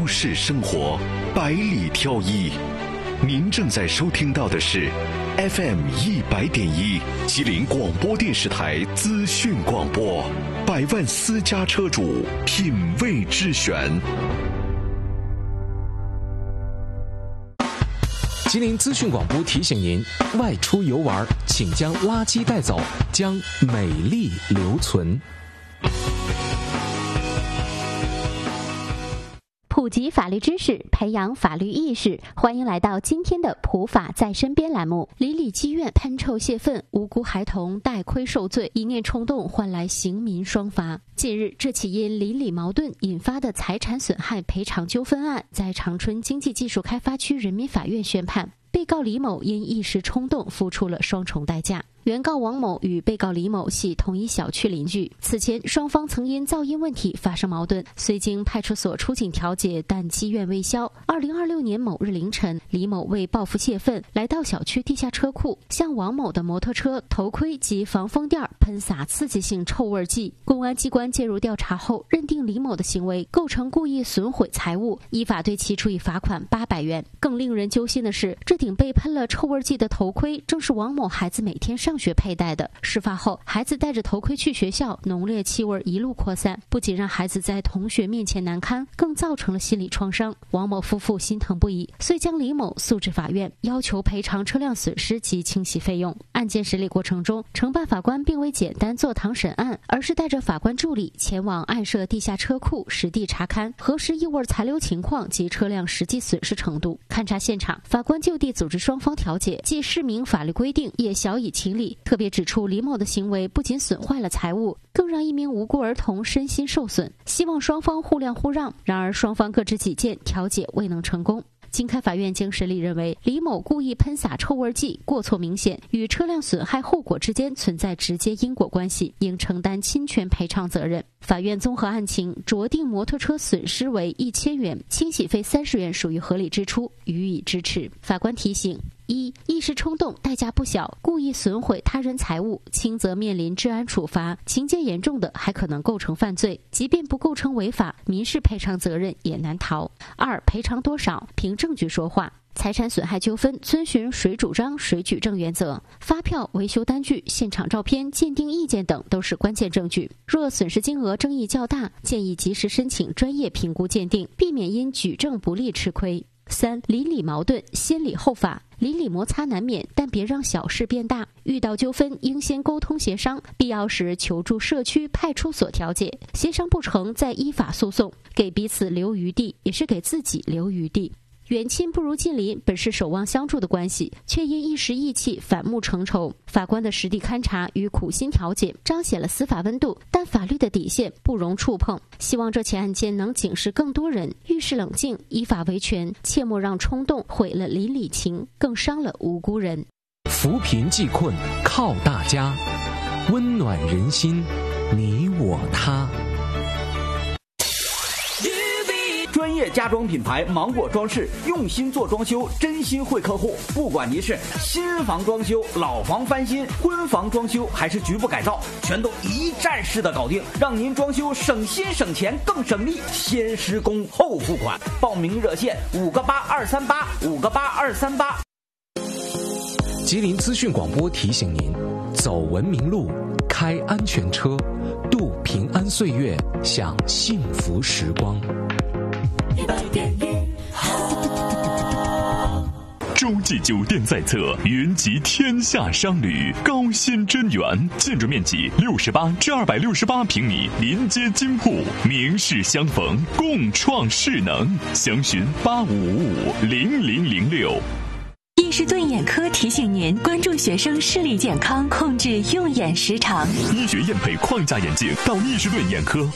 市生活，百里挑一。您正在收听到的是 FM100.1 吉林广播电视台资讯广播，百万私家车主品味之选。 吉林资讯广播提醒您：外出游玩，请将垃圾带走，将美丽留存。 普及法律知识，培养法律意识。欢迎来到今天的普法在身边栏目。邻里积怨，喷臭泄愤，无辜孩童带亏受罪，一念冲动换来刑民双罚。近日，这起因邻里矛盾引发的财产损害赔偿纠纷案，在长春经济技术开发区人民法院宣判。被告李某因一时冲动付出了双重代价。原告王某与被告李某系同一小区邻居，此前双方曾因噪音问题发生矛盾，虽经派出所出警调解，但积怨未消。2026年某日凌晨，李某为报复泄愤，来到小区地下车库，向王某的摩托车、头盔及防风垫喷洒刺激性臭味剂。公安机关介入调查后，认定李某的行为构成故意损毁财物，依法对其处以罚款800元。更令人揪心的是，这顶被喷了臭味剂的头盔正是王某孩子每天上学佩戴的。事发后，孩子戴着头盔去学校，浓烈气味一路扩散，不仅让孩子在同学面前难堪，更造成了心理创伤。王某夫妇心疼不已，遂将李某诉至法院，要求赔偿车辆损失及清洗费用。案件审理过程中，承办法官并未简单坐堂审案，而是带着法官助理前往案涉地下车库实地查勘，核实异味残留情况及车辆实际损失程度。勘察现场，法官就地组织双方调解，既释明法律规定，也晓以情理，特别指出李某的行为不仅损坏了财物，更让一名无辜儿童身心受损，希望双方互谅互让。然而双方各执己见，调解未能成功。经开法院经审理认为，李某故意喷洒臭味剂，过错明显，与车辆损害后果之间存在直接因果关系，应承担侵权赔偿责任。法院综合案情，酌定摩托车损失为1000元，清洗费30元属于合理支出，予以支持。法官提醒：一时冲动，代价不小，故意损毁他人财物，轻则面临治安处罚，情节严重的还可能构成犯罪，即便不构成违法，民事赔偿责任也难逃。二、赔偿多少，凭证据说话。财产损害纠纷遵循谁主张谁举证原则，发票、维修单据、现场照片、鉴定意见等都是关键证据。若损失金额争议较大，建议及时申请专业评估鉴定，避免因举证不利吃亏。三、邻里矛盾先礼后法。邻里摩擦难免，但别让小事变大。遇到纠纷，应先沟通协商，必要时求助社区派出所调解，协商不成再依法诉讼，给彼此留余地，也是给自己留余地。远亲不如近邻，本是守望相助的关系，却因一时意气反目成仇。法官的实地勘查与苦心调解，彰显了司法温度，但法律的底线不容触碰。希望这起案件能警示更多人，遇事冷静，依法维权，切莫让冲动毁了邻里情，更伤了无辜人。 扶贫济困靠大家，温暖人心，你我他。 专业家装品牌芒果装饰，用心做装修，真心惠客户。不管您是新房装修、老房翻新、婚房装修，还是局部改造，全都一站式的搞定，让您装修省心省钱更省力。先施工后付款，报名热线58238，58238。 吉林资讯广播提醒您：走文明路，开安全车，度平安岁月，享幸福时光。 洲际酒店在侧，云集天下商旅，高新真园，建筑面积68至268平米，临街金铺，名士相逢，共创势能。详询85550006。 伊士顿眼科提醒您关注学生视力健康，控制用眼时长。 医学验配框架眼镜到伊士顿眼科。